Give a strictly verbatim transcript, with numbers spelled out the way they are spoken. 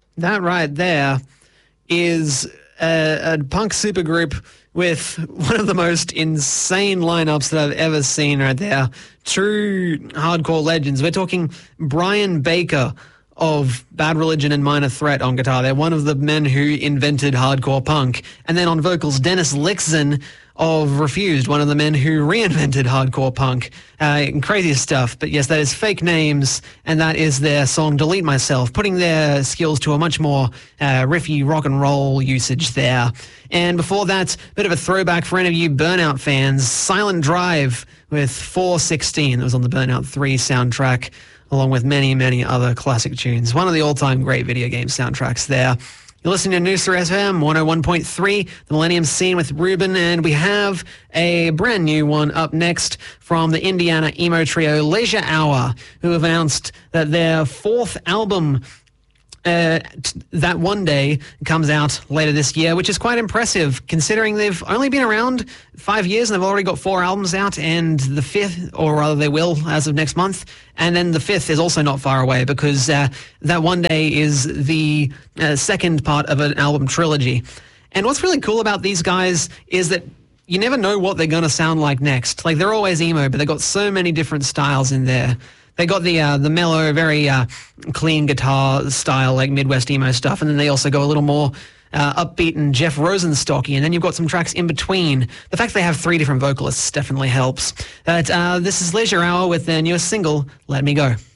That right there is a, a punk supergroup with one of the most insane lineups that I've ever seen right there. True hardcore legends. We're talking Brian Baker of Bad Religion and Minor Threat on guitar. They're one of the men who invented hardcore punk. And then on vocals, Dennis Lyxzén of Refused, one of the men who reinvented hardcore punk. Uh, crazy stuff. But yes, that is Fake Names, and that is their song Delete Myself, putting their skills to a much more uh, riffy rock and roll usage there. And before that, a bit of a throwback for any of you Burnout fans, Silent Drive with four sixteen. That was on the Burnout three soundtrack, along with many, many other classic tunes. One of the all-time great video game soundtracks there. You're listening to Noosa F M one oh one point three, the Millennium Scene with Ruben, and we have a brand new one up next from the Indiana emo trio Leisure Hour, who have announced that their fourth album, Uh, t- that one day comes out later this year, which is quite impressive considering they've only been around five years and they've already got four albums out, and the fifth, or rather they will as of next month, and then the fifth is also not far away because uh, that one day is the uh, second part of an album trilogy. And what's really cool about these guys is that you never know what they're going to sound like next. Like, they're always emo, but they've got so many different styles in there. They got the uh, the mellow, very uh, clean guitar style, like Midwest emo stuff, and then they also go a little more uh, upbeat and Jeff Rosenstocky, and then you've got some tracks in between. The fact they have three different vocalists definitely helps. But uh, this is Leisure Hour with their newest single, Let Me Go.